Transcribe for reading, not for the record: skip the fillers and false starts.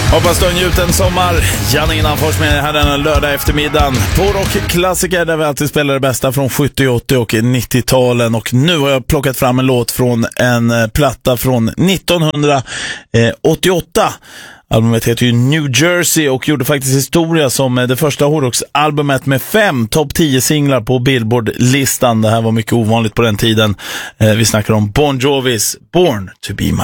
Hoppas du har njuten sommar. Janne Innanfors med här den lördag eftermiddagen på Rockklassiker där vi alltid spelar det bästa från 70-, 80- och 90-talen. Och nu har jag plockat fram en låt från en platta från 1988. Albumet heter ju New Jersey och gjorde faktiskt historia som det första hårdrocksalbumet med 5 topp 10 singlar på Billboard-listan. Det här var mycket ovanligt på den tiden. Vi snackar om Bon Jovis Born to be my